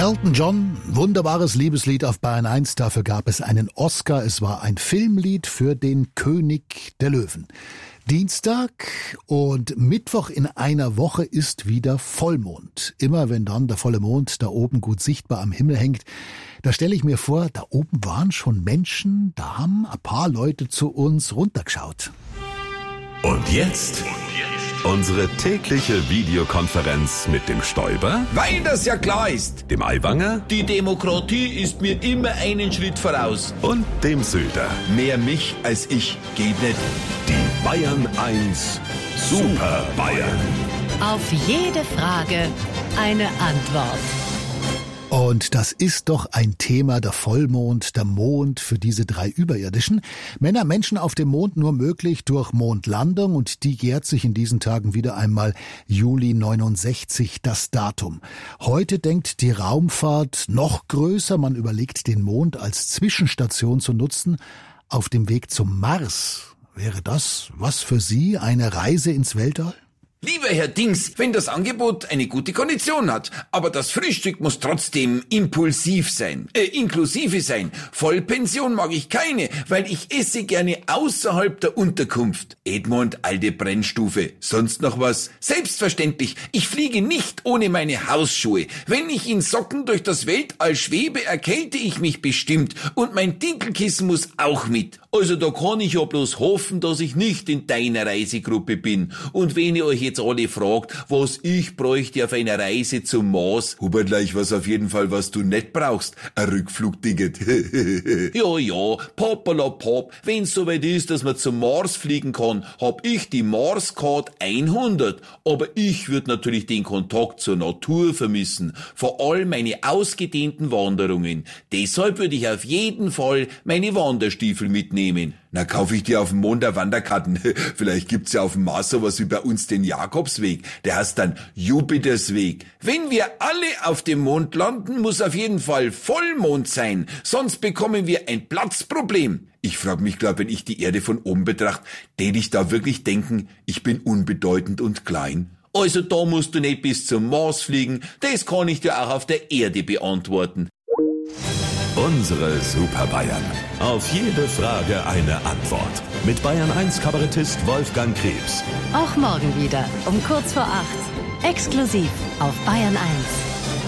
Elton John, wunderbares Liebeslied auf Bayern 1, dafür gab es einen Oscar, es war ein Filmlied für den König der Löwen. Dienstag und Mittwoch in einer Woche ist wieder Vollmond. Immer wenn dann der volle Mond da oben gut sichtbar am Himmel hängt, da stelle ich mir vor, da oben waren schon Menschen, da haben ein paar Leute zu uns runtergeschaut. Und jetzt unsere tägliche Videokonferenz mit dem Stoiber, Weil das ja klar ist. dem Aiwanger Die Demokratie ist mir immer einen Schritt voraus. und dem Söder. Mehr mich als ich geht nicht. Die Bayern 1 Super Bayern. Auf jede Frage eine Antwort. Und das ist doch ein Thema, der Vollmond, der Mond für diese drei Überirdischen. Männer, Menschen auf dem Mond nur möglich durch Mondlandung und die jährt sich in diesen Tagen wieder einmal Juli 69 das Datum. Heute denkt die Raumfahrt noch größer, man überlegt den Mond als Zwischenstation zu nutzen auf dem Weg zum Mars. Wäre das was für Sie, eine Reise ins Weltall? Lieber Herr Dings, wenn das Angebot eine gute Kondition hat, aber das Frühstück muss trotzdem inklusive sein. Vollpension mag ich keine, weil ich esse gerne außerhalb der Unterkunft. Edmund, alte Brennstufe. Sonst noch was? Selbstverständlich, ich fliege nicht ohne meine Hausschuhe. Wenn ich in Socken durch das Weltall schwebe, erkälte ich mich bestimmt und mein Dinkelkissen muss auch mit. Also da kann ich ja bloß hoffen, dass ich nicht in deiner Reisegruppe bin. Und wenn ihr euch jetzt alle fragt, was ich bräuchte auf einer Reise zum Mars, Hubertlein, ich weiß auf jeden Fall, was du nicht brauchst. Ein Rückflugticket. Ja, Popala-Pop. Wenn's soweit ist, dass man zum Mars fliegen kann, hab ich die Mars-Card 100. Aber ich würde natürlich den Kontakt zur Natur vermissen. Vor allem meine ausgedehnten Wanderungen. Deshalb würde ich auf jeden Fall meine Wanderstiefel mitnehmen. Na, kaufe ich dir auf dem Mond eine Wanderkarten. Vielleicht gibt's ja auf dem Mars sowas wie bei uns den Jakobsweg. Der heißt dann Jupitersweg. Wenn wir alle auf dem Mond landen, muss auf jeden Fall Vollmond sein. Sonst bekommen wir ein Platzproblem. Ich frage mich, wenn ich die Erde von oben betrachte, tät ich da wirklich denken, ich bin unbedeutend und klein? Also da musst du nicht bis zum Mars fliegen. Das kann ich dir auch auf der Erde beantworten. Unsere Super Bayern. Auf jede Frage eine Antwort. Mit Bayern 1 Kabarettist Wolfgang Krebs. Auch morgen wieder um kurz vor 8. Exklusiv auf Bayern 1.